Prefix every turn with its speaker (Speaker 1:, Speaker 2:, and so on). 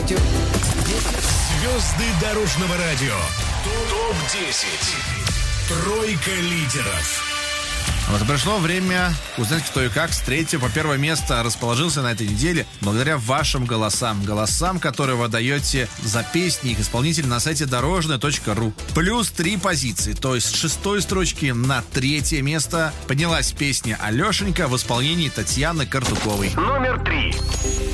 Speaker 1: Здравствуйте.
Speaker 2: Звезды дорожного радио. ТОП-10. Тройка лидеров.
Speaker 3: Вот и пришло время узнать, кто и как с 3 по 1 место расположился на этой неделе благодаря вашим голосам. Голосам, которые вы даете за песни их исполнителей на сайте дорожное.ру. Плюс 3 позиции, то есть с 6 строчки на 3 место поднялась песня «Алешенька» в исполнении Татьяны Картуковой.
Speaker 4: Номер 3.